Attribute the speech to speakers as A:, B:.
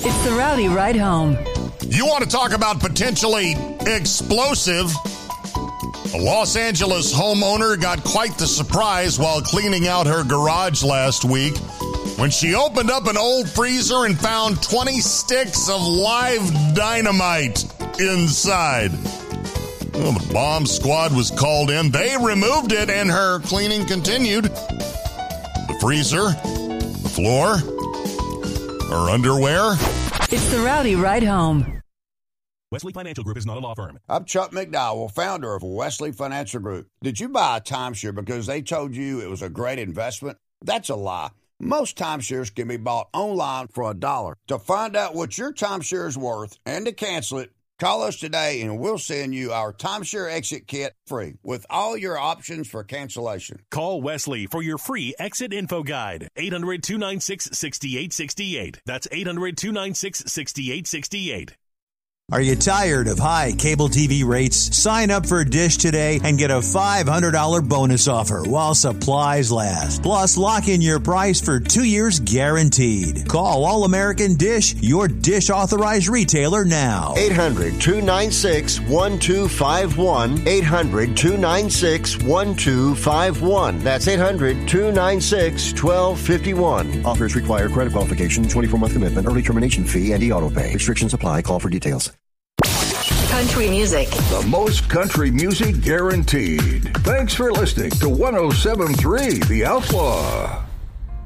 A: It's the Rowdy Ride Home.
B: You want to talk about potentially explosive? A Los Angeles homeowner got quite the surprise while cleaning out her garage last week when she opened up an old freezer and found 20 sticks of live dynamite inside. Well, the bomb squad was called in. They removed it and her cleaning continued. The freezer, the floor, her underwear.
A: It's the Rowdy Ride Home.
C: Wesley Financial Group is not a law firm.
D: I'm Chuck McDowell, founder of Wesley Financial Group. Did you buy a timeshare because they told you it was a great investment? That's a lie. Most timeshares can be bought online for $1. To find out what your timeshare is worth and to cancel it, call us today and we'll send you our timeshare exit kit free with all your options for cancellation.
C: Call Wesley for your free exit info guide. 800-296-6868. That's 800-296-6868.
E: Are you tired of high cable TV rates? Sign up for Dish today and get a $500 bonus offer while supplies last. Plus, lock in your price for 2 years guaranteed. Call All American Dish, your Dish authorized retailer now.
F: 800-296-1251. 800-296-1251. That's 800-296-1251. Offers require credit qualification, 24-month commitment, early termination fee, and e-auto pay. Restrictions apply. Call for details.
A: Country music.
G: The most country music guaranteed. Thanks for listening to 107.3 The Outlaw.